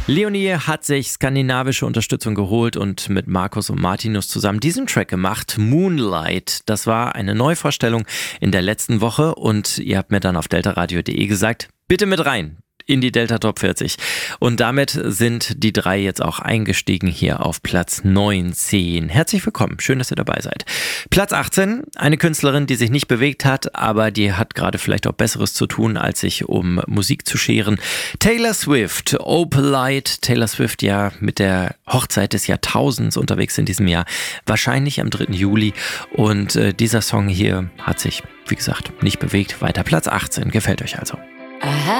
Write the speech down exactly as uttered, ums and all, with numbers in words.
Leonie hat sich skandinavische Unterstützung geholt und mit Markus und Martinus zusammen diesen Track gemacht, Moonlight. Das war eine Neuvorstellung in der letzten Woche und ihr habt mir dann auf deltaradio punkt de gesagt, bitte mit rein in die Delta Top vierzig. Und damit sind die drei jetzt auch eingestiegen hier auf Platz neunzehn. Herzlich willkommen, schön, dass ihr dabei seid. Platz achtzehn, eine Künstlerin, die sich nicht bewegt hat, aber die hat gerade vielleicht auch Besseres zu tun, als sich um Musik zu scheren. Taylor Swift, Opalite. Taylor Swift ja mit der Hochzeit des Jahrtausends unterwegs in diesem Jahr, wahrscheinlich am dritten Juli. Und äh, dieser Song hier hat sich, wie gesagt, nicht bewegt. Weiter Platz achtzehn, gefällt euch also. Aha.